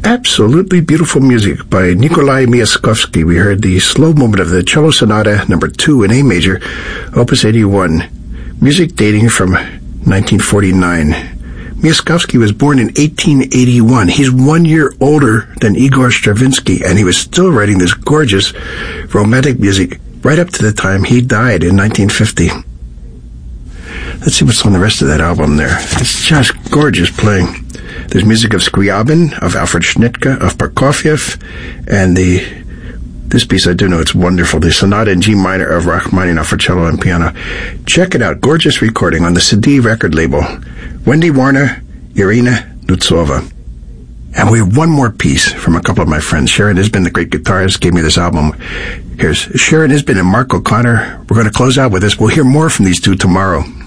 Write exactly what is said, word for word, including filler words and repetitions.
absolutely beautiful music by Nikolai Miaskovsky. We heard the slow movement of the Cello Sonata number two in A major, Opus eighty-one, music dating from nineteen forty-nine. Miaskovsky was born in eighteen eighty-one. He's one year older than Igor Stravinsky, and he was still writing this gorgeous romantic music right up to the time he died in nineteen fifty. Let's see what's on the rest of that album there. It's just gorgeous playing. There's music of Scriabin, of Alfred Schnittke, of Prokofiev, and the this piece I do know it's wonderful, the Sonata in G minor of Rachmaninoff for cello and piano. Check it out, gorgeous recording on the C D record label. Wendy Warner, Irina Nutsova. And we have one more piece from a couple of my friends. Sharon Isbin, the great guitarist, gave me this album. Here's Sharon Isbin and Mark O'Connor. We're going to close out with this. We'll hear more from these two tomorrow.